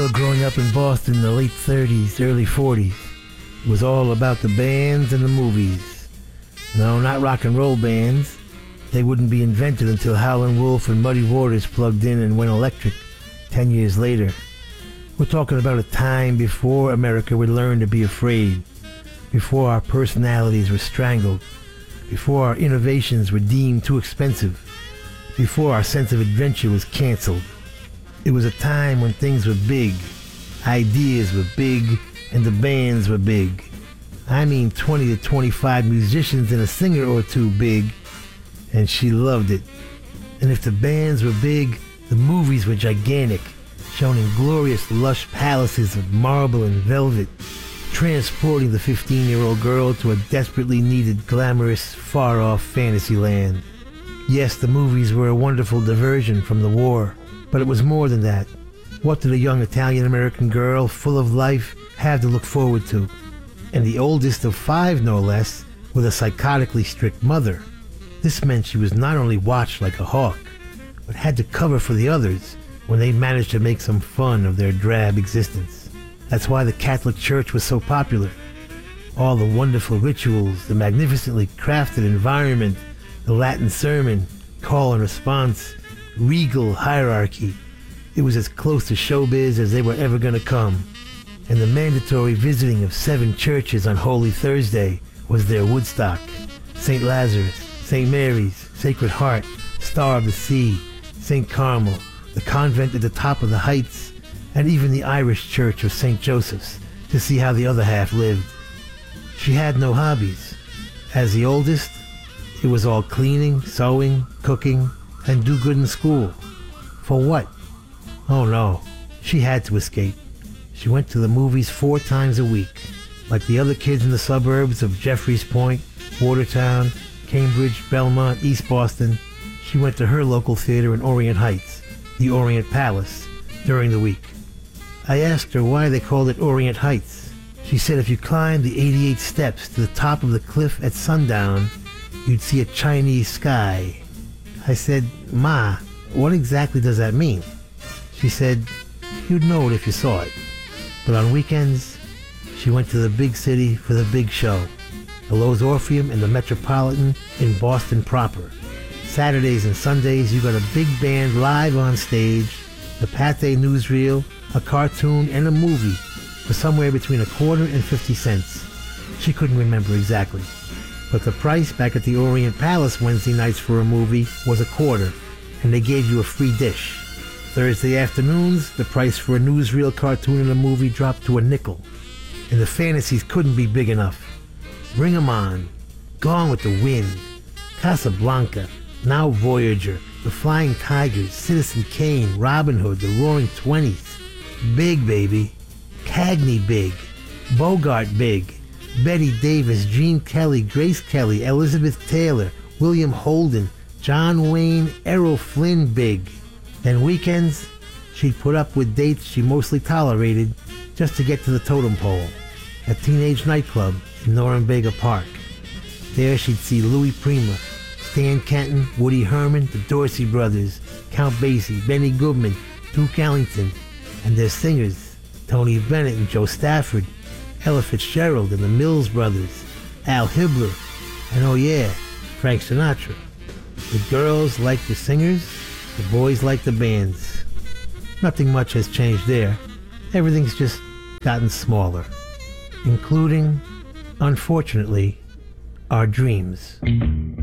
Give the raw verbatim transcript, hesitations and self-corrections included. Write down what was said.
girl growing up in Boston in the late thirties, early forties. It was all about the bands and the movies. No, not rock and roll bands. They wouldn't be invented until Howlin' Wolf and Muddy Waters plugged in and went electric ten years later. We're talking about a time before America would learn to be afraid, before our personalities were strangled, before our innovations were deemed too expensive, before our sense of adventure was canceled. It was a time when things were big, ideas were big, and the bands were big. I mean twenty to twenty-five musicians and a singer or two big, and she loved it. And if the bands were big, the movies were gigantic, shown in glorious lush palaces of marble and velvet, transporting the fifteen-year-old girl to a desperately needed, glamorous, far-off fantasy land. Yes, the movies were a wonderful diversion from the war, but it was more than that. What did a young Italian-American girl, full of life, have to look forward to? And the oldest of five, no less, with a psychotically strict mother. This meant she was not only watched like a hawk, but had to cover for the others when they managed to make some fun of their drab existence. That's why the Catholic Church was so popular. All the wonderful rituals, the magnificently crafted environment, the Latin sermon, call and response, regal hierarchy. It was as close to showbiz as they were ever going to come. And the mandatory visiting of seven churches on Holy Thursday was their Woodstock. Saint Lazarus, Saint Mary's, Sacred Heart, Star of the Sea, Saint Carmel, the convent at the top of the heights, and even the Irish Church of Saint Joseph's to see how the other half lived. She had no hobbies. As the oldest, it was all cleaning, sewing, cooking, and do good in school. For what? Oh no, she had to escape. She went to the movies four times a week. Like the other kids in the suburbs of Jeffreys Point, Watertown, Cambridge, Belmont, East Boston, she went to her local theater in Orient Heights, the Orient Palace, during the week. I asked her why they called it Orient Heights. She said if you climbed the eighty-eight steps to the top of the cliff at sundown, you'd see a Chinese sky. I said, Ma, what exactly does that mean? She said, you'd know it if you saw it. But on weekends, she went to the big city for the big show, the Loew's Orpheum and the Metropolitan in Boston proper. Saturdays and Sundays, you got a big band live on stage, the Pathé newsreel, a cartoon, and a movie for somewhere between a quarter and fifty cents. She couldn't remember exactly. But the price back at the Orient Palace Wednesday nights for a movie was a quarter, and they gave you a free dish. Thursday afternoons, the price for a newsreel, cartoon, and a movie dropped to a nickel. And the fantasies couldn't be big enough. Bring 'em On, Gone with the Wind, Casablanca, Now Voyager, The Flying Tigers, Citizen Kane, Robin Hood, The Roaring Twenties. Big, baby. Cagney big. Bogart big. Betty Davis, Gene Kelly, Grace Kelly, Elizabeth Taylor, William Holden, John Wayne, Errol Flynn big. And weekends, she'd put up with dates she mostly tolerated just to get to the totem pole, a teenage nightclub in Norumbega Park. There she'd see Louis Prima, Stan Kenton, Woody Herman, the Dorsey Brothers, Count Basie, Benny Goodman, Duke Ellington, and their singers, Tony Bennett and Joe Stafford, Ella Fitzgerald and the Mills Brothers, Al Hibbler, and oh yeah, Frank Sinatra. The girls liked the singers, the boys liked the bands. Nothing much has changed there. Everything's just gotten smaller, including, unfortunately, our dreams.